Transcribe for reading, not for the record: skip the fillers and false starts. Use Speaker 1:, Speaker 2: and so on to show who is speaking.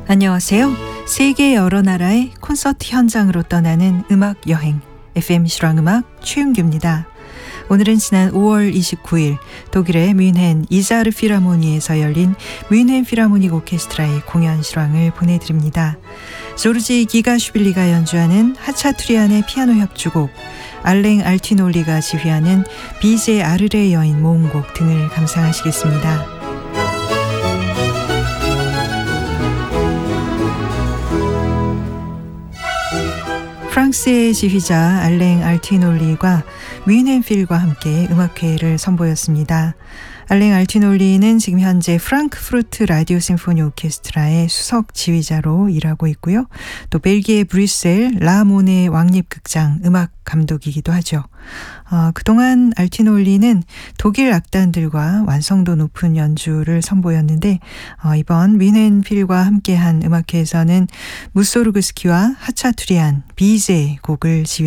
Speaker 1: 안녕하세요. 세계 여러 나라의 콘서트 현장으로 떠나는 음악 여행 FM 실황음악 최윤규입니다. 오늘은 지난 5월 29일 독일의 뮌헨 이자르 필하모니에서 열린 뮌헨 필하모닉 오케스트라의 공연 실황을 보내드립니다. 조르지 기가슈빌리가 연주하는 하차투리안의 피아노 협주곡, 알랭 알티놀리가 지휘하는 비제 아르레 여인 모음곡 등을 감상하시겠습니다. 프랑스의 지휘자 알랭 알티놀리가 뮌헨 필과 함께 음악회를 선보였습니다. 알랭 알티놀리는 지금 현재 프랑크푸르트 라디오 심포니 오케스트라의 수석 지휘자로 일하고 있고요. 또 벨기에 브뤼셀 라모네 왕립극장 음악 감독이기도 하죠. 그동안 알티놀리는 독일 악단들과 완성도 높은 연주를 선보였는데 이번 뮌헨 필과 함께한 음악회에서는 무소르그스키와 하차투리안 비제 곡을 지휘